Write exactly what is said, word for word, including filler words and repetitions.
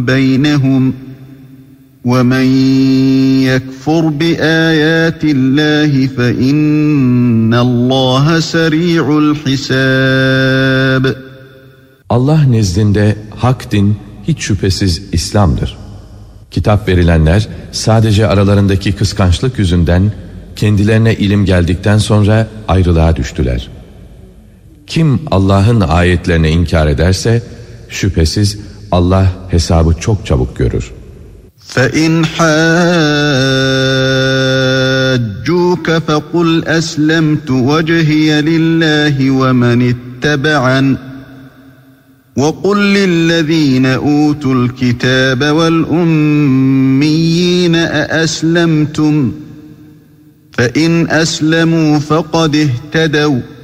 بينهم ومن يكفر بآيات الله فإن الله سريع الحساب. Allah nezdinde hak din hiç şüphesiz İslam'dır. Kitap verilenler sadece aralarındaki kıskançlık yüzünden kendilerine ilim geldikten sonra ayrılığa düştüler. Kim Allah'ın ayetlerini inkar ederse şüphesiz Allah hesabı çok çabuk görür. فَإِنْ حَاجُّوكَ فَقُلْ أَسْلَمْتُ وَجْهِيَ لِلَّهِ وَمَنِ اتَّبَعَنِ وَقُلْ لِلَّذِينَ أُوتُوا الْكِتَابَ وَالْأُمِّيِّينَ أَأَسْلَمْتُمْ فَإِنْ أَسْلَمُوا فَقَدِ اهْتَدَوْا